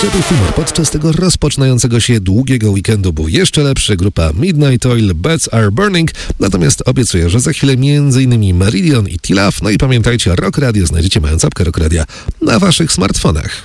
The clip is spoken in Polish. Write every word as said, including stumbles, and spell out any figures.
Żeby humor podczas tego rozpoczynającego się długiego weekendu był jeszcze lepszy, grupa Midnight Oil Beds Are Burning, natomiast obiecuję, że za chwilę między innymi Marillion i T-Love. No i pamiętajcie, Rock Radio znajdziecie mając apkę Rock Radia na waszych smartfonach.